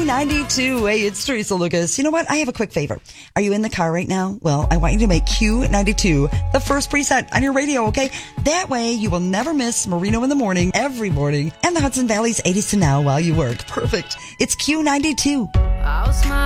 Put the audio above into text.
Q92. Hey, it's Teresa Lucas. You know what? I have a quick favor. Are you in the car right now? Well, I want you to make Q92 the first preset on your radio, okay? That way you will never miss Marino in the Morning, every morning, and the Hudson Valley's 80s to Now while you work. Perfect. It's Q92. I'll smile.